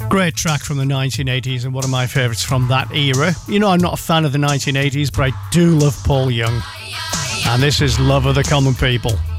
Great track from the 1980s and one of my favourites from that era. You know, I'm not a fan of the 1980s, but I do love Paul Young. And this is Love of the Common People.